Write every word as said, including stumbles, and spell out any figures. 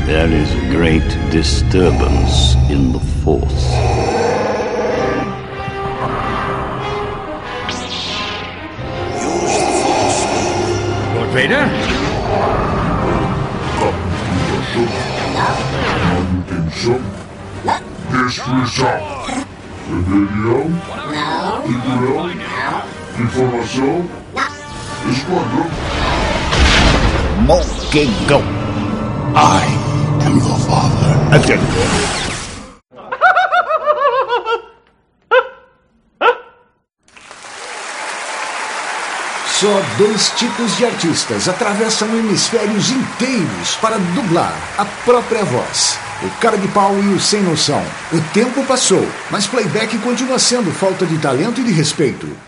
There is a great disturbance in the Force. Lord Vader? Manutenção. Destruição. Rebelião. Figurão. Informação. Esquadrão. Morgengão. I am your father. Again. Só dois tipos de artistas atravessam hemisférios inteiros para dublar a própria voz. O cara de pau e o sem noção. O tempo passou, mas playback continua sendo falta de talento e de respeito.